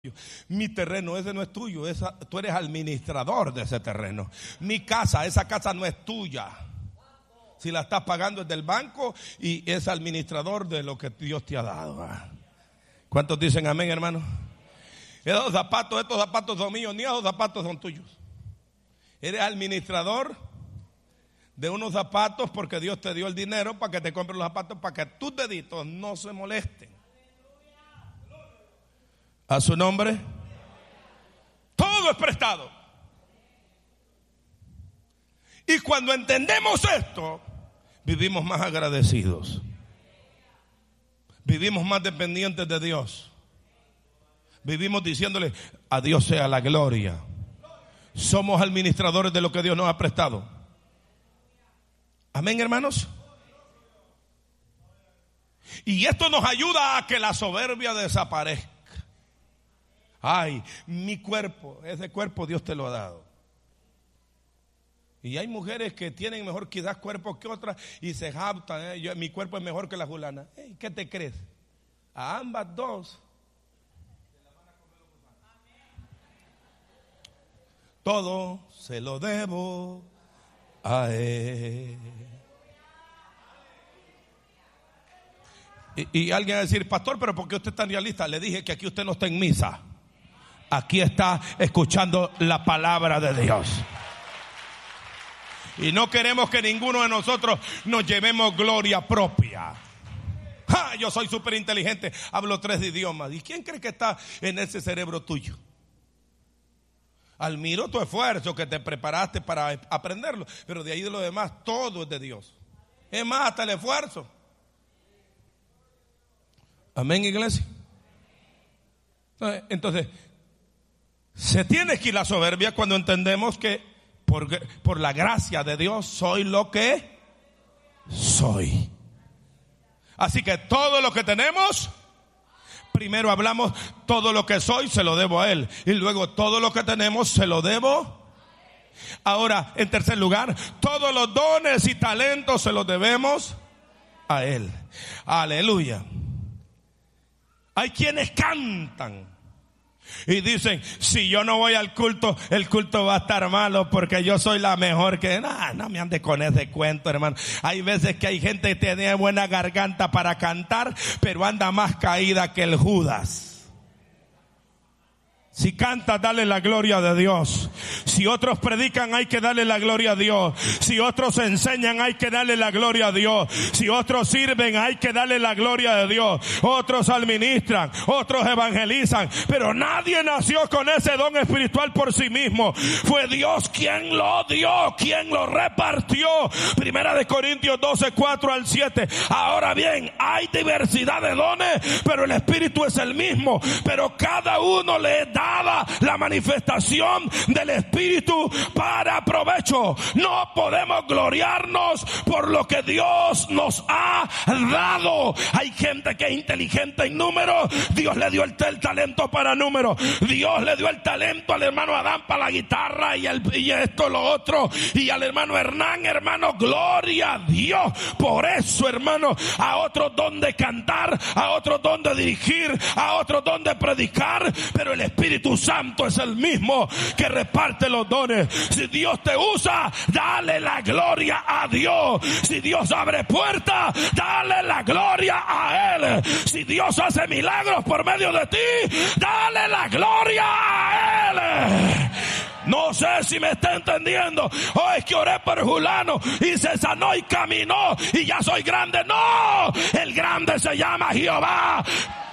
Mi terreno, ese no es tuyo, tú eres administrador de ese terreno. Mi casa, esa casa no es tuya. Si la estás pagando es del banco y es administrador de lo que Dios te ha dado. ¿Cuántos dicen amén, hermano? Estos zapatos son míos, ni esos zapatos son tuyos. Eres administrador de unos zapatos porque Dios te dio el dinero para que te compres los zapatos, para que tus deditos no se molesten. A su nombre. Todo es prestado. Y cuando entendemos esto, vivimos más agradecidos. Vivimos más dependientes de Dios. Vivimos diciéndole: a Dios sea la gloria. Somos administradores de lo que Dios nos ha prestado. Amén, hermanos. Y esto nos ayuda a que la soberbia desaparezca. Ay, mi cuerpo, ese cuerpo Dios te lo ha dado. Y hay mujeres que tienen mejor quizás cuerpo que otras y se jactan. Mi cuerpo es mejor que la fulana. ¿Qué te crees? A ambas dos. Todo se lo debo a Él. Y alguien va a decir: pastor, pero ¿por qué usted es tan realista? Le dije que aquí usted no está en misa. Aquí está escuchando la palabra de Dios. Y no queremos que ninguno de nosotros nos llevemos gloria propia. Yo soy súper inteligente, hablo 3 idiomas. ¿Y quién cree que está en ese cerebro tuyo? Admiro tu esfuerzo, que te preparaste para aprenderlo, pero de ahí de lo demás todo es de Dios. Es más, hasta el esfuerzo. Amén, iglesia. Entonces, se tiene que ir la soberbia cuando entendemos que por la gracia de Dios soy lo que soy. Así que todo lo que tenemos, primero hablamos, todo lo que soy se lo debo a Él. Y luego todo lo que tenemos se lo debo. Ahora, en tercer lugar, todos los dones y talentos se los debemos a Él. Aleluya. Hay quienes cantan y dicen: si yo no voy al culto, el culto va a estar malo porque yo soy la mejor que... No me ande con ese cuento, hermano. Hay veces que hay gente que tiene buena garganta para cantar, pero anda más caída que el Judas. Si cantas, dale la gloria de Dios. Si otros predican, hay que darle la gloria a Dios. Si otros enseñan, hay que darle la gloria a Dios. Si otros sirven, hay que darle la gloria de Dios. Otros administran, otros evangelizan, pero nadie nació con ese don espiritual por sí mismo. Fue Dios quien lo dio, quien lo repartió. 1 Corintios 12, 4 al 7. Ahora bien, hay diversidad de dones, pero el Espíritu es el mismo. Pero cada uno le da la manifestación del Espíritu para provecho. No podemos gloriarnos por lo que Dios nos ha dado. Hay gente que es inteligente en números. Dios le dio el talento para números. Dios le dio el talento al hermano Adán para la guitarra y esto, lo otro. Y al hermano Hernán, hermano, gloria a Dios. Por eso, hermano, a otros don de cantar, a otros don de dirigir, a otros don de predicar, pero el Espíritu Santo es el mismo que reparte los dones. Si Dios te usa, dale la gloria a Dios. Si Dios abre puertas, dale la gloria a Él. Si Dios hace milagros por medio de ti, dale la gloria a Él. No sé si me está entendiendo. Es que oré por fulano y se sanó y caminó y ya soy grande. No, el grande se llama Jehová.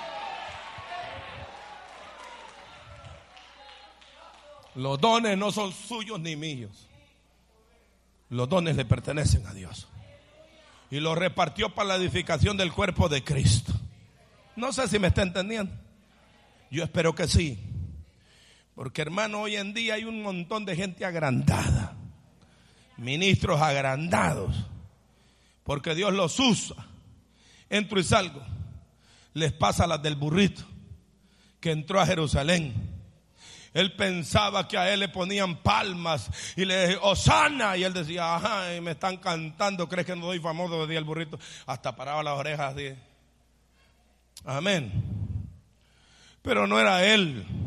Los dones no son suyos ni míos. Los dones le pertenecen a Dios. Y los repartió para la edificación del cuerpo de Cristo. No sé si me está entendiendo. Yo espero que sí. Porque, hermano, hoy en día hay un montón de gente agrandada. Ministros agrandados. Porque Dios los usa. Entro y salgo. Les pasa las del burrito que entró a Jerusalén. Él pensaba que a él le ponían palmas y le decía Hosana, y él decía: ajá, y me están cantando, ¿crees que no soy famoso? Decía el burrito, hasta paraba las orejas así. Amén. pero no era él.